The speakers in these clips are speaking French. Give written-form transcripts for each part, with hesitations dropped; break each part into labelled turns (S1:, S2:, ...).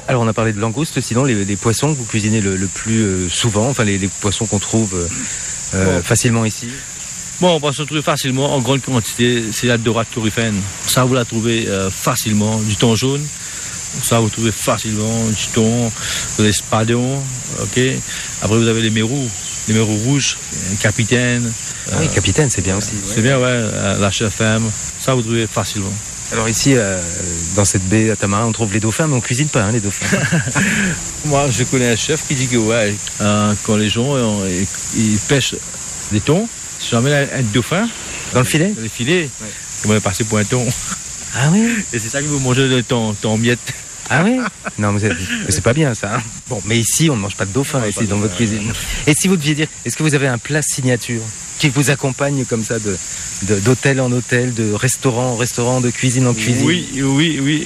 S1: Alors on a parlé de langoustes, sinon les poissons que vous cuisinez le plus souvent, enfin les poissons qu'on trouve facilement ici.
S2: Bon, on va se trouver facilement en grande quantité, c'est la dorade coryphène. Ça, vous la trouvez facilement. Du thon jaune, ça, vous trouvez facilement. Du thon, les spadons, ok. Après, vous avez les mérous rouges, capitaine.
S1: Oui, capitaine, c'est bien aussi.
S2: C'est bien, ouais, la chef femme. Ça, vous trouvez facilement.
S1: Alors ici, dans cette baie à Tamarin, on trouve les dauphins, mais on cuisine pas les dauphins.
S2: Moi, je connais un chef qui dit que ouais, quand les gens ils pêchent des thons, si jamais un dauphin
S1: dans le filet,
S2: on va passer pour un thon.
S1: Ah oui.
S2: Et c'est ça que vous mangez le thon en miettes.
S1: Ah oui. Non, mais c'est pas bien ça. Hein. Bon, mais ici, on ne mange pas de dauphin ici dans votre cuisine. Et si vous deviez dire, est-ce que vous avez un plat signature qui vous accompagne comme ça d'hôtel en hôtel, de restaurant en restaurant, de cuisine en cuisine?
S2: Oui.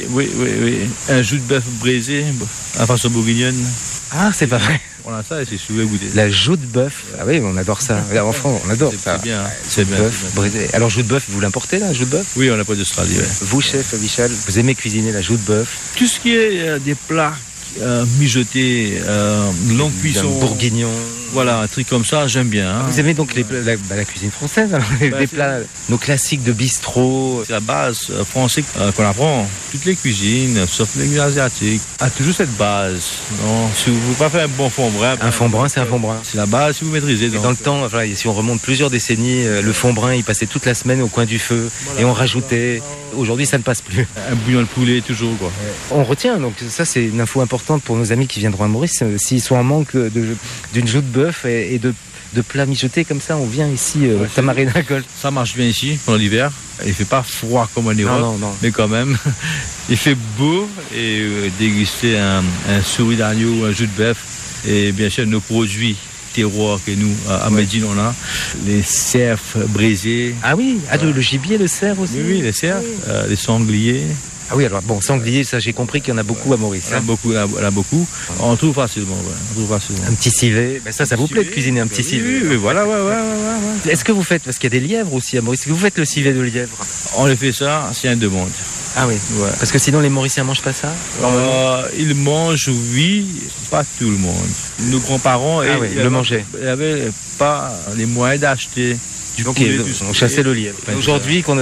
S2: Un jus de bœuf braisé à façon bourguignonne.
S1: Ah, c'est pas vrai.
S2: On a ça et c'est souvent goûté.
S1: La joue de bœuf. Ah oui, on adore ça. En France, on adore ça.
S2: C'est bien. C'est bien.
S1: Brisé. Alors, joue de bœuf, vous l'importez, la joue de bœuf?
S2: Oui, on n'a pas d'Australie. Ouais.
S1: Vous, chef Vichal, vous aimez cuisiner la joue de bœuf?
S2: Tout ce qui est des plats mijotés, longue cuisson.
S1: Bourguignon.
S2: Voilà, un truc comme ça, j'aime bien. Hein.
S1: Vous aimez donc la cuisine française, alors, les plats, nos classiques de bistrot.
S2: C'est la base française qu'on apprend. Toutes les cuisines, sauf les cuisines asiatiques, a toujours cette base. Non, si vous ne pouvez pas faire un bon fond brun.
S1: Un fond brun, c'est un fond brun.
S2: C'est la base si vous maîtrisez.
S1: Dans le temps, enfin, si on remonte plusieurs décennies, le fond brun, il passait toute la semaine au coin du feu et on rajoutait. Aujourd'hui, ça ne passe plus.
S2: Un bouillon de poulet, toujours, quoi.
S1: On retient, donc ça, c'est une info importante pour nos amis qui viendront à Maurice. S'ils sont en manque d'une joue de bœuf et de plats mijotés comme ça, on vient ici, Tamarin à Golfe.
S2: Ça marche bien ici, pendant l'hiver. Il ne fait pas froid comme en Europe,
S1: non.
S2: mais quand même, il fait beau et déguster un souris d'agneau ou un jus de bœuf. Et bien sûr, nos produits terroir que nous, à Médine, on a les cerfs braisés.
S1: Ah oui, le gibier, le cerf aussi.
S2: Oui, les cerfs, les sangliers.
S1: Ah oui, alors bon, sanglier, ça j'ai compris qu'il y en a beaucoup à Maurice.
S2: Il y en a beaucoup. On trouve facilement,
S1: Un petit civet, ça vous plaît de cuisiner un petit civet?
S2: Oui, voilà, ouais.
S1: Est-ce que vous faites, parce qu'il y a des lièvres aussi à Maurice, est-ce que vous faites le civet de lièvre?
S2: On le fait ça, c'est un demande.
S1: Ah oui, ouais. Parce que sinon les Mauriciens mangent pas ça?
S2: Ils mangent, oui, pas tout le monde. Nos grands-parents
S1: le mangeaient.
S2: Ils n'avaient pas les moyens d'acheter du poulet.
S1: On chassait le lièvre. Aujourd'hui,